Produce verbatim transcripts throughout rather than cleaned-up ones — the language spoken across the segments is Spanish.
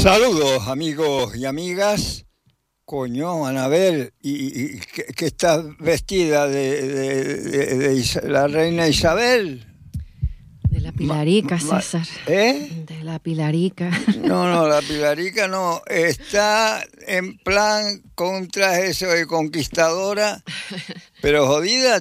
Saludos amigos y amigas. Coño, Anabel, y, y que, que estás vestida de, de, de, de Isa, la reina Isabel. De la Pilarica, ma, ma, César. ¿Eh? De la Pilarica. No, no, la Pilarica no. Está en plan contra eso de conquistadora. Pero jodida,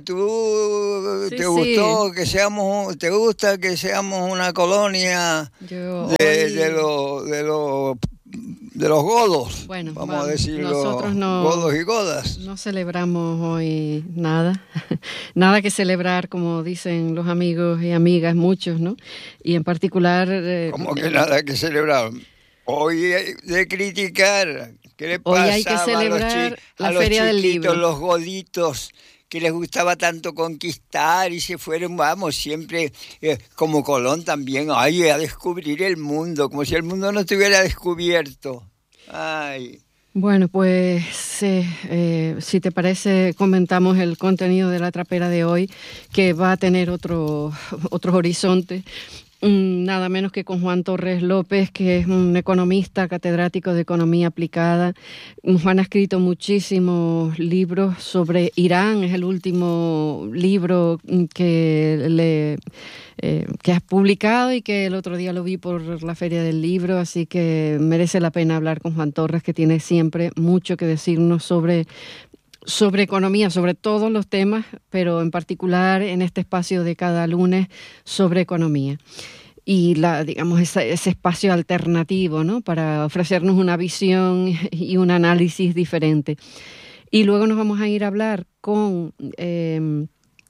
tú sí, te gustó sí. que seamos, te gusta que seamos una colonia Yo de, hoy... de los de los de los godos, bueno, vamos vamos, a decirlo, nosotros no, godos y godas. No celebramos hoy nada, nada que celebrar, como dicen los amigos y amigas, muchos, ¿no? Y en particular... Eh, ¿Cómo que nada que celebrar? Hoy hay de criticar. ¿Qué le pasa hoy hay que celebrar a los, chi- la a los Feria chiquitos, del Libro. Los goditos, que les gustaba tanto conquistar y se fueron, vamos, siempre eh, como Colón también, ay, a descubrir el mundo, como si el mundo no estuviera descubierto. Ay. Bueno, pues eh, eh, si te parece, comentamos el contenido de la trapera de hoy, que va a tener otro, otros horizontes. Nada menos que con Juan Torres López, que es un economista, catedrático de economía aplicada. Juan ha escrito muchísimos libros sobre Irán, es el último libro que le eh, que has publicado y que el otro día lo vi por la Feria del Libro, así que merece la pena hablar con Juan Torres, que tiene siempre mucho que decirnos sobre sobre economía, sobre todos los temas, pero en particular en este espacio de cada lunes sobre economía. Y la, digamos, ese, ese espacio alternativo, ¿no? Para ofrecernos una visión y un análisis diferente. Y luego nos vamos a ir a hablar con eh,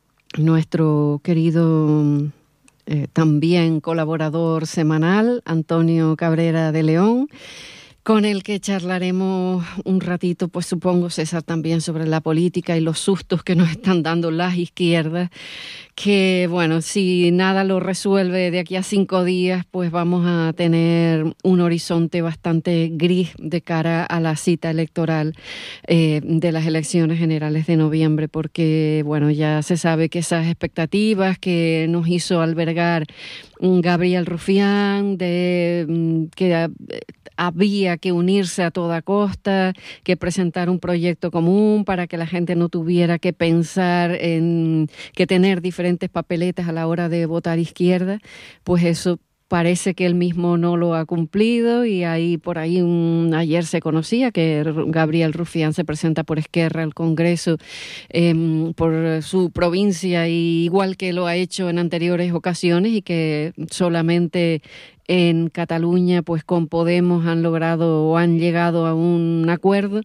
nuestro querido eh, también colaborador semanal, Antonio Cabrera de León, con el que charlaremos un ratito, pues supongo, César, también sobre la política y los sustos que nos están dando las izquierdas, que, bueno, si nada lo resuelve de aquí a cinco días, pues vamos a tener un horizonte bastante gris de cara a la cita electoral eh, de las elecciones generales de noviembre, porque, bueno, ya se sabe que esas expectativas que nos hizo albergar Gabriel Rufián, de que había que unirse a toda costa, que presentar un proyecto común para que la gente no tuviera que pensar en que tener diferentes papeletas a la hora de votar izquierda, pues eso parece que él mismo no lo ha cumplido y ahí por ahí un, ayer se conocía que Gabriel Rufián se presenta por Esquerra al Congreso eh, por su provincia, y igual que lo ha hecho en anteriores ocasiones, y que solamente en Cataluña pues con Podemos han logrado o han llegado a un acuerdo.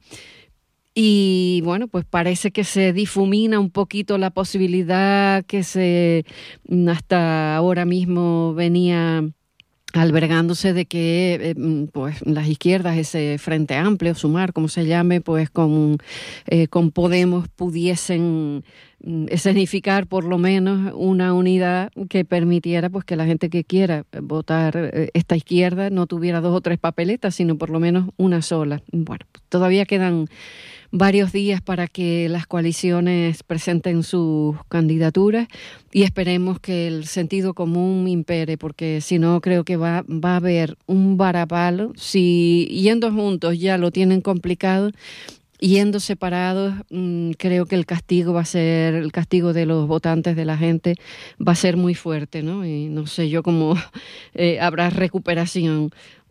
Y bueno, pues parece que se difumina un poquito la posibilidad que se hasta ahora mismo venía albergándose de que eh, pues las izquierdas, ese Frente Amplio, Sumar, como se llame, pues con, eh, con Podemos pudiesen escenificar por lo menos una unidad que permitiera pues que la gente que quiera votar eh, esta izquierda no tuviera dos o tres papeletas, sino por lo menos una sola. Bueno, todavía quedan varios días para que las coaliciones presenten sus candidaturas y esperemos que el sentido común impere, porque si no creo que va, va a haber un varapalo. Si yendo juntos ya lo tienen complicado, yendo separados, mmm, creo que el castigo va a ser, el castigo de los votantes, de la gente, va a ser muy fuerte, ¿no? Y no sé yo cómo eh, habrá recuperación.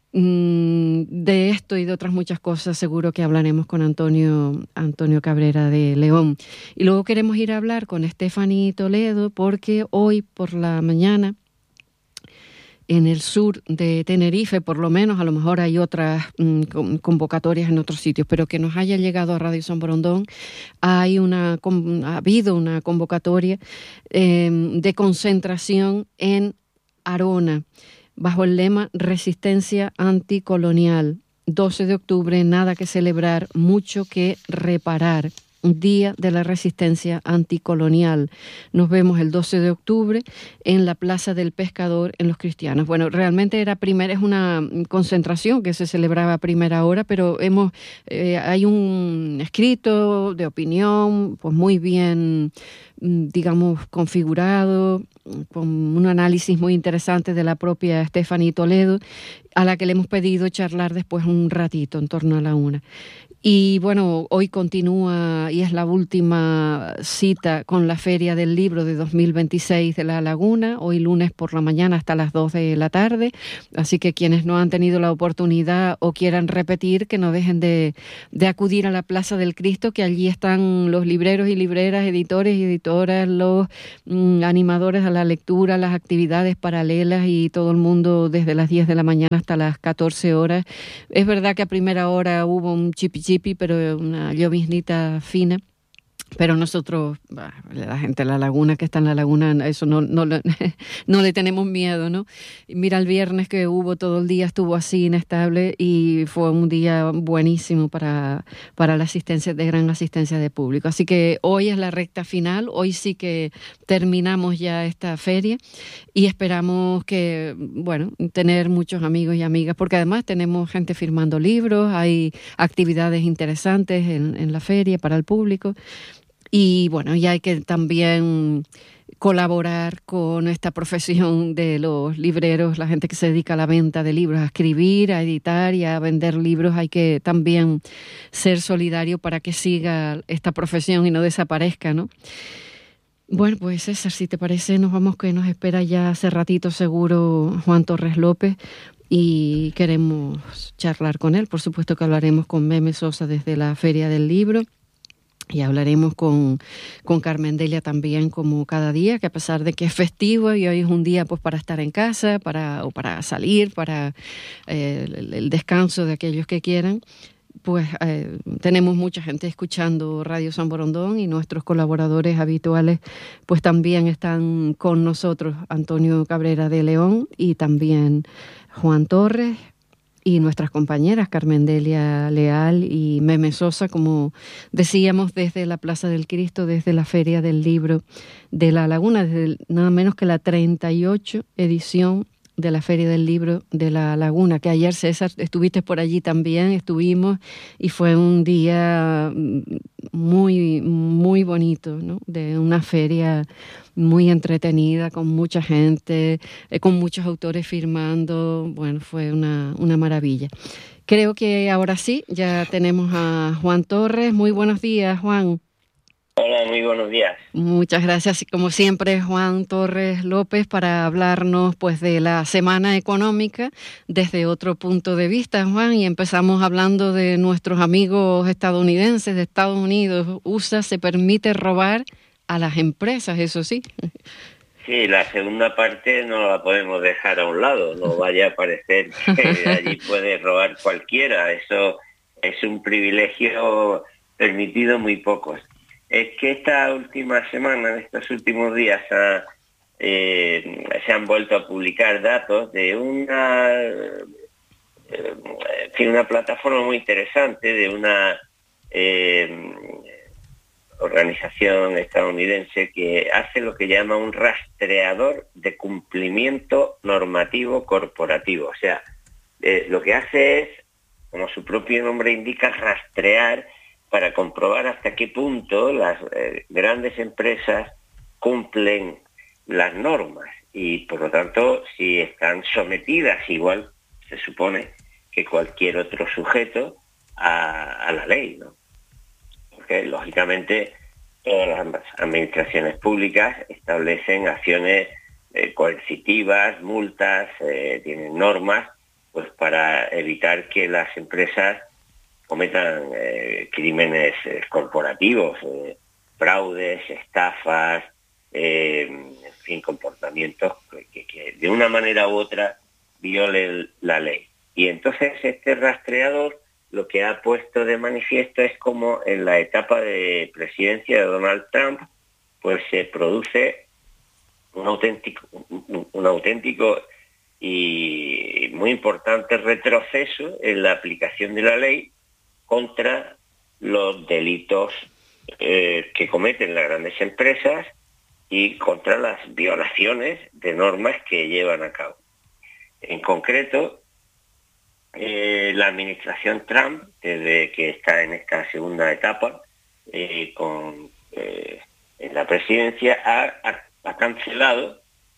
De esto y de otras muchas cosas seguro que hablaremos con Antonio, Antonio Cabrera de León. Y luego queremos ir a hablar con Stephanie Toledo, porque hoy por la mañana en el sur de Tenerife, por lo menos, a lo mejor hay otras mmm, convocatorias en otros sitios, pero que nos haya llegado a Radio San Borondón, hay una, ha habido una convocatoria eh, de concentración en Arona, bajo el lema Resistencia Anticolonial. doce de octubre, nada que celebrar, mucho que reparar. Día de la Resistencia Anticolonial. Nos vemos el doce de octubre en la Plaza del Pescador en Los Cristianos. Bueno, realmente era primera, es una concentración que se celebraba a primera hora, pero hemos eh, hay un escrito de opinión pues muy bien, digamos, configurado, con un análisis muy interesante de la propia Stephanie Toledo, a la que le hemos pedido charlar después un ratito, en torno a la una. Y bueno, hoy continúa y es la última cita con la Feria del Libro de dos mil veintiséis de La Laguna, hoy lunes por la mañana hasta las dos de la tarde, así que quienes no han tenido la oportunidad o quieran repetir, que no dejen de, de acudir a la Plaza del Cristo, que allí están los libreros y libreras, editores y editoras, los mm, animadores a la lectura, las actividades paralelas y todo el mundo desde las diez de la mañana hasta las catorce horas. Es verdad que a primera hora hubo un chipichi pero una lloviznita fina. Pero nosotros, la gente de La Laguna que está en La Laguna, eso no, no, no le tenemos miedo, ¿no? Mira, el viernes que hubo todo el día estuvo así inestable y fue un día buenísimo para, para la asistencia, de gran asistencia de público. Así que hoy es la recta final, hoy sí que terminamos ya esta feria y esperamos que, bueno, tener muchos amigos y amigas, porque además tenemos gente firmando libros, hay actividades interesantes en, en la feria para el público. Y bueno, y hay que también colaborar con esta profesión de los libreros, la gente que se dedica a la venta de libros, a escribir, a editar y a vender libros. Hay que también ser solidario para que siga esta profesión y no desaparezca, ¿no? Bueno, pues César, si te parece, nos vamos, que nos espera ya hace ratito seguro Juan Torres López y queremos charlar con él. Por supuesto que hablaremos con Meme Sosa desde la Feria del Libro. Y hablaremos con, con Carmen Delia también, como cada día, que a pesar de que es festivo y hoy es un día pues para estar en casa, para o para salir, para eh, el, el descanso de aquellos que quieran, pues eh, tenemos mucha gente escuchando Radio San Borondón y nuestros colaboradores habituales pues también están con nosotros, Antonio Cabrera de León y también Juan Torres, y nuestras compañeras Carmen Delia Leal y Meme Sosa, como decíamos, desde la Plaza del Cristo, desde la Feria del Libro de La Laguna, desde el, nada menos que la treinta y ocho edición de la Feria del Libro de La Laguna, que ayer, César, estuviste por allí también, estuvimos, y fue un día muy, muy bonito, ¿no? De una feria muy entretenida, con mucha gente, eh, con muchos autores firmando. Bueno, fue una, una maravilla. Creo que ahora sí, ya tenemos a Juan Torres. Muy buenos días, Juan. Hola, muy buenos días. Muchas gracias, y como siempre, Juan Torres López, para hablarnos pues de la semana económica desde otro punto de vista, Juan, y empezamos hablando de nuestros amigos estadounidenses de Estados Unidos. U S A se permite robar a las empresas, eso sí. Sí, la segunda parte no la podemos dejar a un lado, no vaya a parecer que allí puede robar cualquiera, eso es un privilegio permitido muy pocos. Es que esta última semana, estos últimos días, ha, eh, se han vuelto a publicar datos de una, eh, en fin, una plataforma muy interesante, de una eh, organización estadounidense que hace lo que llama un rastreador de cumplimiento normativo corporativo. O sea, eh, lo que hace es, como su propio nombre indica, rastrear para comprobar hasta qué punto las eh, grandes empresas cumplen las normas y, por lo tanto, si están sometidas, igual se supone que cualquier otro sujeto, a, a la ley, ¿no? Porque, lógicamente, todas las administraciones públicas establecen acciones eh, coercitivas, multas, eh, tienen normas, pues para evitar que las empresas cometan eh, crímenes eh, corporativos, eh, fraudes, estafas, eh, en fin, comportamientos que, que de una manera u otra violen la ley. Y entonces este rastreador lo que ha puesto de manifiesto es como en la etapa de presidencia de Donald Trump, pues se produce un auténtico, un, un auténtico y muy importante retroceso en la aplicación de la ley contra los delitos eh, que cometen las grandes empresas y contra las violaciones de normas que llevan a cabo. En concreto, eh, la administración Trump, desde que está en esta segunda etapa eh, con eh, en la presidencia, ha, ha, ha cancelado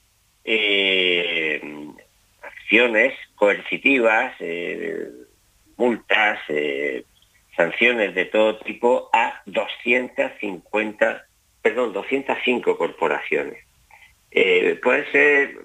eh, acciones coercitivas, eh, multas, eh, sanciones de todo tipo a doscientas cincuenta, perdón, doscientas cinco corporaciones. Eh, pueden ser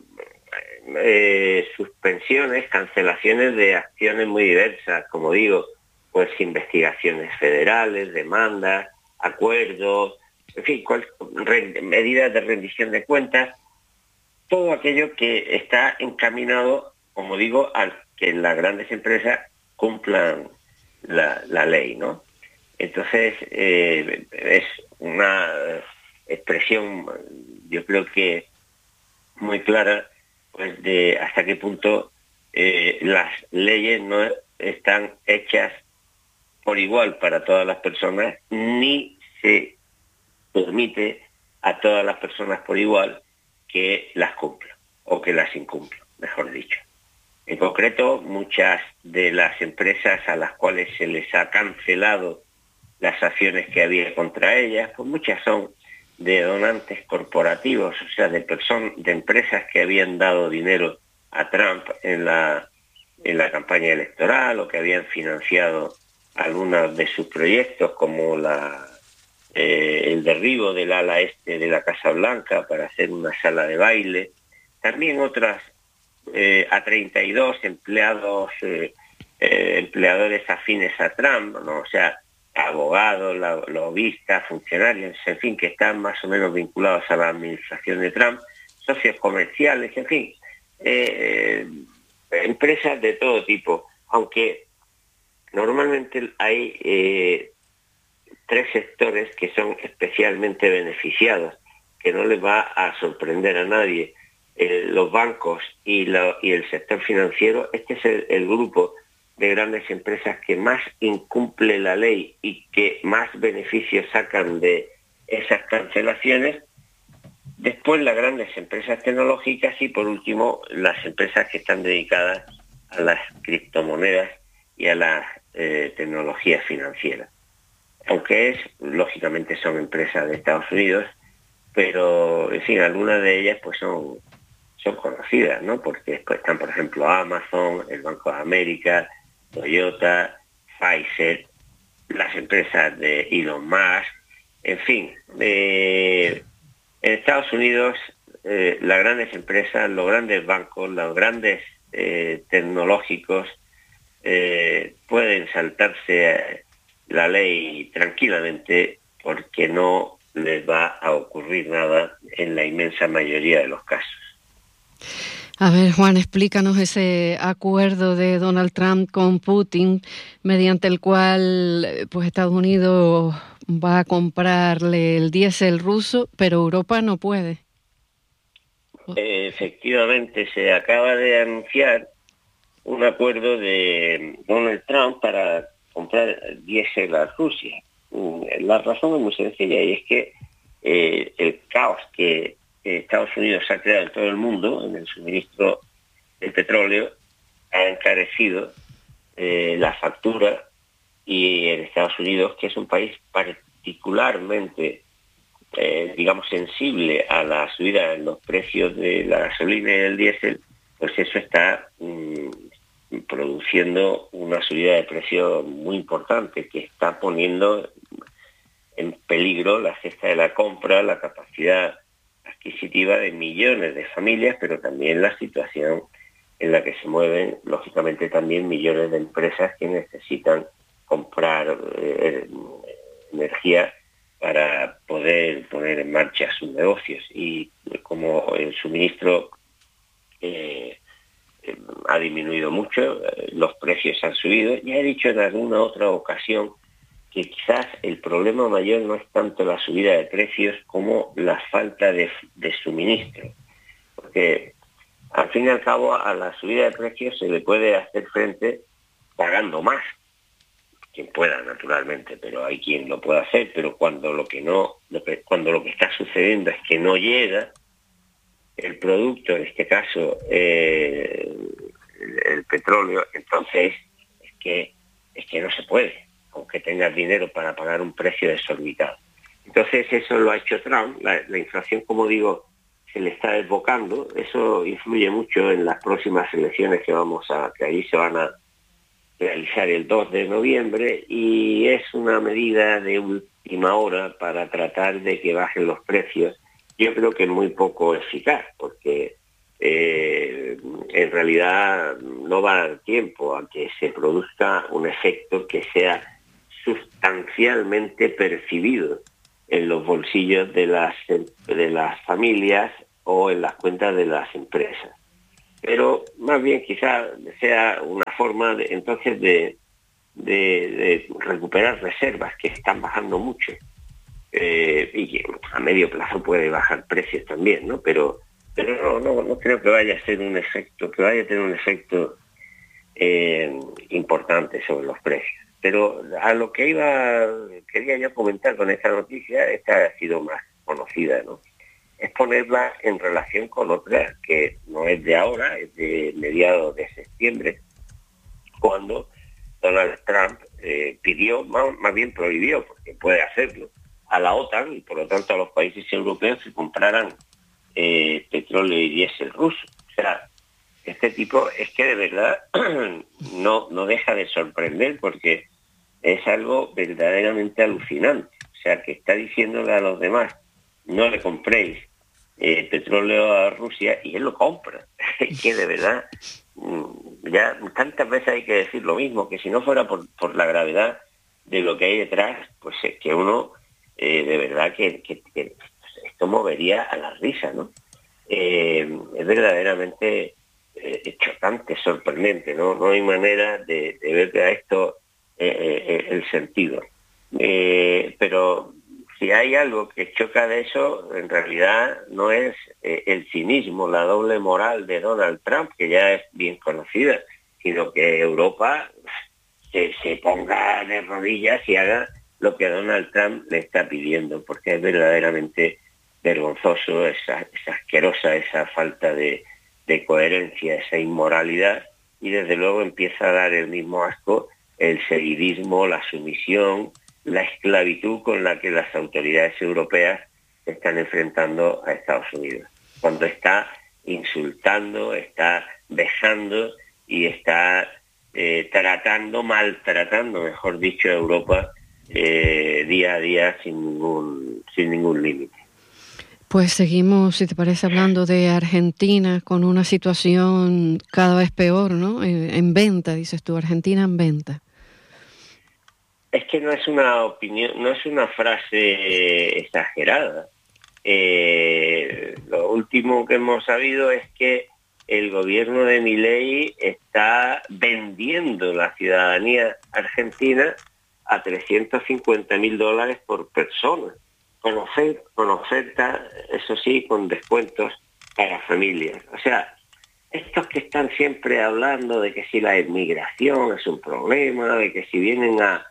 eh, suspensiones, cancelaciones de acciones muy diversas, como digo, pues investigaciones federales, demandas, acuerdos, en fin, cual, re, medidas de rendición de cuentas, todo aquello que está encaminado, como digo, a que las grandes empresas cumplan la, la ley, ¿no? Entonces, eh, es una expresión, yo creo que muy clara, pues de hasta qué punto eh, las leyes no están hechas por igual para todas las personas, ni se permite a todas las personas por igual que las cumplan, o que las incumplan, mejor dicho. En concreto, muchas de las empresas a las cuales se les ha cancelado las acciones que había contra ellas, pues muchas son de donantes corporativos, o sea, de personas, de empresas que habían dado dinero a Trump en la, en la campaña electoral, o que habían financiado algunos de sus proyectos, como la, eh, el derribo del ala este de la Casa Blanca para hacer una sala de baile. También otras eh, a treinta y dos empleados, eh, eh, empleadores afines a Trump, ¿no? O sea, abogados, lobistas, funcionarios, en fin, que están más o menos vinculados a la administración de Trump, socios comerciales, en fin, eh, empresas de todo tipo, aunque normalmente hay eh, tres sectores que son especialmente beneficiados, que no les va a sorprender a nadie, eh, los bancos y, la, y el sector financiero. Este es el, el grupo de grandes empresas que más incumple la ley y que más beneficios sacan de esas cancelaciones. Después las grandes empresas tecnológicas y por último las empresas que están dedicadas a las criptomonedas y a las eh, tecnologías financieras. Aunque es, lógicamente son empresas de Estados Unidos, pero en fin, algunas de ellas pues son, son conocidas, ¿no? Porque después están, por ejemplo, Amazon, el Banco de América, Toyota, Pfizer, las empresas de Elon Musk, en fin. Eh, en Estados Unidos, eh, las grandes empresas, los grandes bancos, los grandes eh, tecnológicos eh, pueden saltarse la ley tranquilamente porque no les va a ocurrir nada en la inmensa mayoría de los casos. A ver, Juan, explícanos ese acuerdo de Donald Trump con Putin, mediante el cual pues Estados Unidos va a comprarle el diésel ruso, pero Europa no puede. Eh, efectivamente, se acaba de anunciar un acuerdo de Donald Trump para comprar diésel a Rusia. La razón es muy sencilla, y es que eh, el caos que Estados Unidos ha creado en todo el mundo en el suministro de petróleo ha encarecido eh, la factura, y en Estados Unidos, que es un país particularmente eh, digamos sensible a la subida en los precios de la gasolina y del diésel, pues eso está mmm, produciendo una subida de precio muy importante que está poniendo en peligro la cesta de la compra, la capacidad adquisitiva de millones de familias, pero también la situación en la que se mueven, lógicamente, también millones de empresas que necesitan comprar eh, energía para poder poner en marcha sus negocios. Y como el suministro eh, eh, ha disminuido mucho, eh, los precios han subido. Ya he dicho en alguna otra ocasión que quizás el problema mayor no es tanto la subida de precios como la falta de, de suministro, porque al fin y al cabo a la subida de precios se le puede hacer frente pagando más, quien pueda, naturalmente, pero hay quien lo pueda hacer, pero cuando lo que no, lo que, cuando lo que está sucediendo es que no llega el producto, en este caso eh, el, el petróleo, entonces es que es que no se puede, aunque tengas dinero para pagar un precio desorbitado. Entonces eso lo ha hecho Trump, la, la inflación, como digo, se le está desbocando, eso influye mucho en las próximas elecciones que vamos a, que ahí se van a realizar el dos de noviembre, y es una medida de última hora para tratar de que bajen los precios. Yo creo que es muy poco eficaz, porque eh, en realidad no va a dar tiempo a que se produzca un efecto que sea sustancialmente percibido en los bolsillos de las, de las familias o en las cuentas de las empresas. Pero más bien quizás sea una forma de, entonces de, de, de recuperar reservas que están bajando mucho, eh, y que a medio plazo puede bajar precios también, ¿no? Pero, pero no, no, no creo que vaya a ser un efecto, que vaya a tener un efecto eh, importante sobre los precios. Pero a lo que iba, quería yo comentar con esta noticia, esta ha sido más conocida, ¿no? Es ponerla en relación con otra que no es de ahora, es de mediados de septiembre, cuando Donald Trump eh, pidió, más, más bien prohibió, porque puede hacerlo, a la OTAN y por lo tanto a los países europeos que compraran eh, petróleo y diésel ruso. O sea, este tipo es que de verdad no, no deja de sorprender, porque es algo verdaderamente alucinante. O sea, que está diciéndole a los demás, no le compréis eh, petróleo a Rusia, y él lo compra. Es que de verdad, ya tantas veces hay que decir lo mismo, que si no fuera por, por la gravedad de lo que hay detrás, pues es que uno eh, de verdad que, que, que esto movería a la risa, ¿no? Eh, es verdaderamente eh, chocante, sorprendente, ¿no? No hay manera de, de ver a esto eh, eh, el sentido. Eh, pero si hay algo que choca de eso, en realidad no es eh, el cinismo, la doble moral de Donald Trump, que ya es bien conocida, sino que Europa se, se ponga de rodillas y haga lo que Donald Trump le está pidiendo, porque es verdaderamente vergonzoso, esa, esa asquerosa, esa falta de, de coherencia, esa inmoralidad, y desde luego empieza a dar el mismo asco el seguidismo, la sumisión, la esclavitud con la que las autoridades europeas se están enfrentando a Estados Unidos, cuando está insultando, está besando y está eh, tratando, maltratando, mejor dicho, a Europa eh, día a día sin ningún, sin ningún límite. Pues seguimos, si te parece, hablando de Argentina, con una situación cada vez peor, ¿no? En, en venta, dices tú, Argentina en venta. Es que no es una opinión, no es una frase exagerada. Eh, lo último que hemos sabido es que el gobierno de Milei está vendiendo la ciudadanía argentina a trescientos cincuenta mil dólares por persona, con, ofer- con oferta, eso sí, con descuentos para familias. O sea, estos que están siempre hablando de que si la inmigración es un problema, de que si vienen a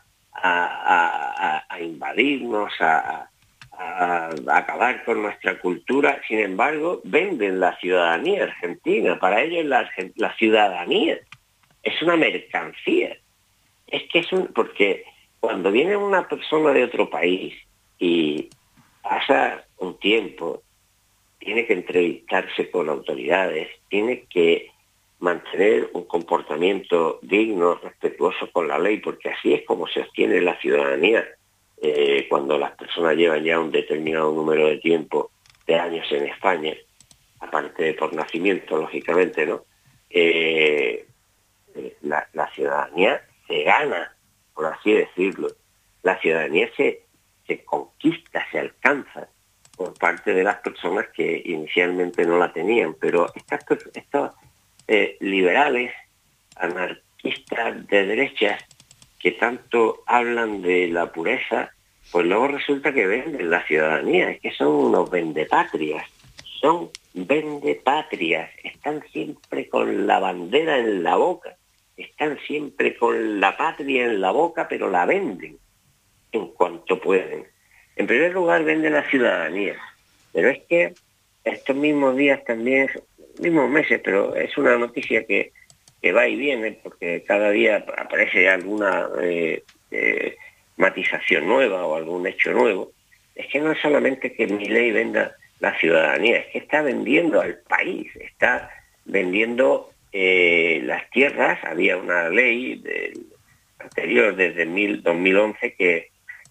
A, a, a invadirnos, a, a, a acabar con nuestra cultura, sin embargo, venden la ciudadanía argentina. Para ellos la, la ciudadanía es una mercancía. Es que es un... Porque cuando viene una persona de otro país y pasa un tiempo, tiene que entrevistarse con autoridades, tiene que mantener un comportamiento digno, respetuoso con la ley, porque así es como se obtiene la ciudadanía eh, cuando las personas llevan ya un determinado número de tiempo, de años en España, aparte de por nacimiento, lógicamente, ¿no? Eh, la, la ciudadanía se gana, por así decirlo. La ciudadanía se, se conquista, se alcanza por parte de las personas que inicialmente no la tenían, pero estas estas Eh, liberales, anarquistas de derechas, que tanto hablan de la pureza, pues luego resulta que venden la ciudadanía. Es que son unos vendepatrias, son vendepatrias, están siempre con la bandera en la boca, están siempre con la patria en la boca, pero la venden en cuanto pueden. En primer lugar, venden la ciudadanía, pero es que estos mismos días también, mismos meses, pero es una noticia que, que va y viene, porque cada día aparece alguna eh, eh, matización nueva o algún hecho nuevo. Es que no es solamente que Milei venda la ciudadanía, es que está vendiendo al país, está vendiendo eh, las tierras. Había una ley del anterior, desde mil, dos mil once, que,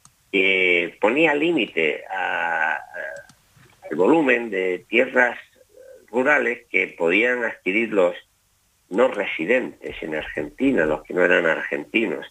que ponía límite a, a, al volumen de tierras rurales que podían adquirir los no residentes en Argentina, los que no eran argentinos.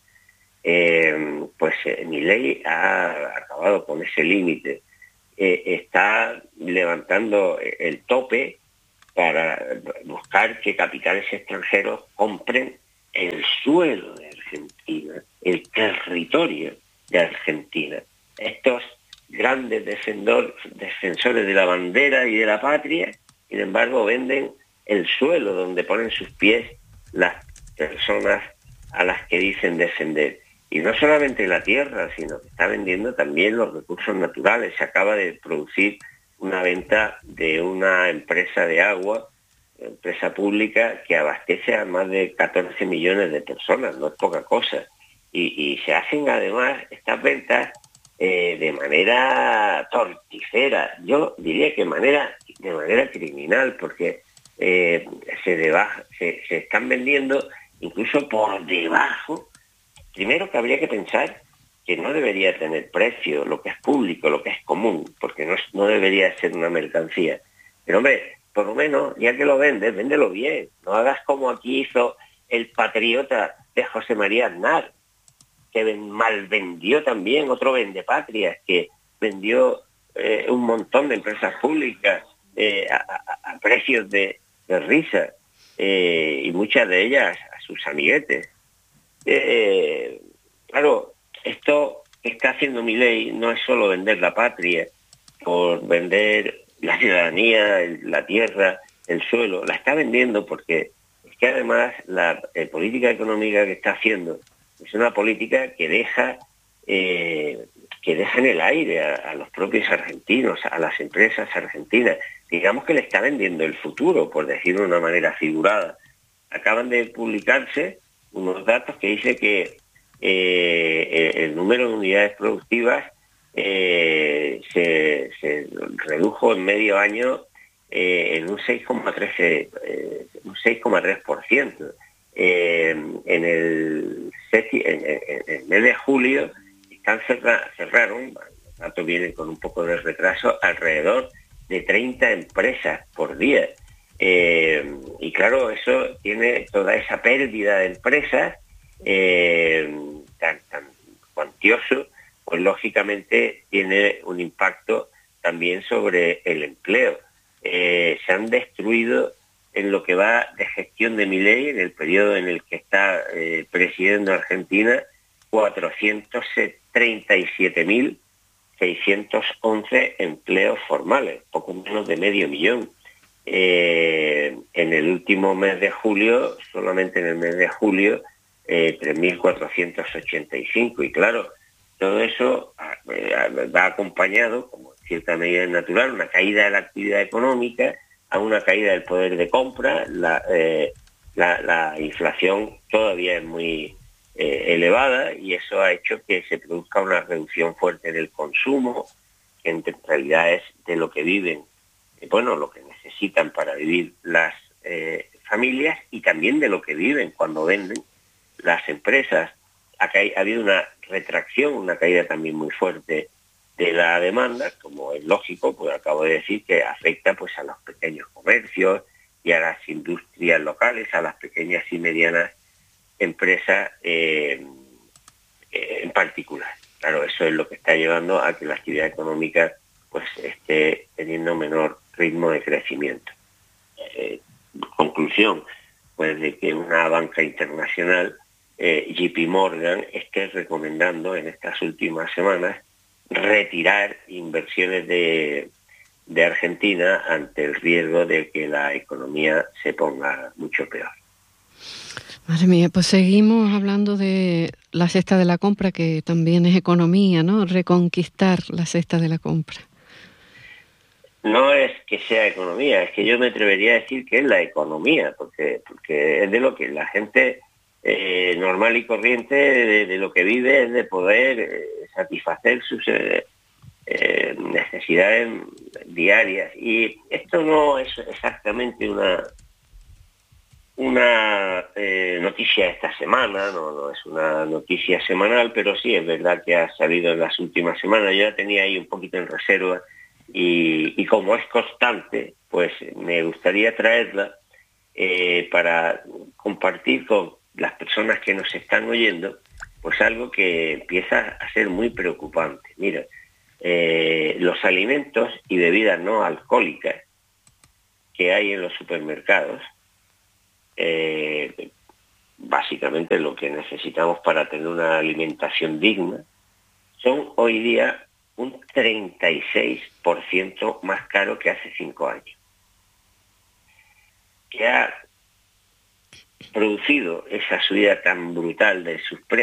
Eh, pues eh, Milei ha acabado con ese límite. Eh, está levantando el tope para buscar que capitales extranjeros compren el suelo de Argentina, el territorio de Argentina. Estos grandes defensor, defensores de la bandera y de la patria, sin embargo, venden el suelo donde ponen sus pies las personas a las que dicen defender. Y no solamente la tierra, sino que está vendiendo también los recursos naturales. Se acaba de producir una venta de una empresa de agua, empresa pública, que abastece a más de catorce millones de personas, no es poca cosa. Y, y se hacen además estas ventas eh, de manera torticera, yo diría que manera, de manera criminal, porque eh, se, debaja, se, se están vendiendo incluso por debajo. Primero que habría que pensar que no debería tener precio lo que es público, lo que es común, porque no, no debería ser una mercancía. Pero hombre, por lo menos, ya que lo vendes, véndelo bien. No hagas como aquí hizo el patriota de José María Aznar, que ven, mal vendió también, otro vendepatrias, que vendió eh, un montón de empresas públicas eh, a, a, a precios de, de risa, eh, y muchas de ellas a sus amiguetes. Eh, claro, esto que está haciendo Milei no es solo vender la patria, por vender la ciudadanía, el, la tierra, el suelo, la está vendiendo porque es que además la eh, política económica que está haciendo es una política que deja eh, que deja en el aire a, a los propios argentinos, a las empresas argentinas. Digamos que le está vendiendo el futuro, por decirlo de una manera figurada. Acaban de publicarse unos datos que dice que eh, el número de unidades productivas eh, se, se redujo en medio año eh, en un seis coma tres por ciento. Eh, en, el, en, en, en el mes de julio están cerra, cerraron, los datos vienen con un poco de retraso, alrededor de treinta empresas por día. Eh, y claro, eso tiene toda esa pérdida de empresas eh, tan, tan cuantioso, pues lógicamente tiene un impacto también sobre el empleo. Eh, se han destruido en lo que va de gestión de Milei, en el periodo en el que está eh, presidiendo Argentina, cuatrocientos treinta y siete mil seiscientos once empleos formales, poco menos de medio millón. Eh, en el último mes de julio, solamente en el mes de julio, eh, tres mil cuatrocientos ochenta y cinco. Y claro, todo eso eh, va acompañado, como en cierta medida es natural, una caída de la actividad económica, a una caída del poder de compra. La, eh, la, la inflación todavía es muy eh, elevada, y eso ha hecho que se produzca una reducción fuerte del consumo, que en realidad es de lo que viven, eh, bueno, lo que necesitan para vivir las eh, familias, y también de lo que viven cuando venden las empresas. Ha, ha habido una retracción, una caída también muy fuerte de la demanda, como es lógico, pues acabo de decir, que afecta pues a los pequeños comercios y a las industrias locales, a las pequeñas y medianas empresas eh, eh, en particular. Claro, eso es lo que está llevando a que la actividad económica pues esté teniendo menor ritmo de crecimiento. Eh, conclusión, pues de que una banca internacional, eh, J P Morgan, esté recomendando en estas últimas semanas retirar inversiones de, de Argentina ante el riesgo de que la economía se ponga mucho peor. Madre mía, pues seguimos hablando de la cesta de la compra, que también es economía, ¿no? Reconquistar la cesta de la compra. No es que sea economía, es que yo me atrevería a decir que es la economía, porque, porque es de lo que la gente eh, normal y corriente, de, de lo que vive, es de poder eh, satisfacer sus eh, eh, necesidades diarias. Y esto no es exactamente una una eh, noticia esta semana, no, no es una noticia semanal, pero sí es verdad que ha salido en las últimas semanas. Yo ya tenía ahí un poquito en reserva y, y como es constante, pues me gustaría traerla eh, para compartir con las personas que nos están oyendo, pues algo que empieza a ser muy preocupante. Mira, eh, los alimentos y bebidas no alcohólicas que hay en los supermercados, Eh, básicamente lo que necesitamos para tener una alimentación digna, son hoy día un treinta y seis por ciento más caro que hace cinco años. ¿Qué ha producido esa subida tan brutal de sus precios?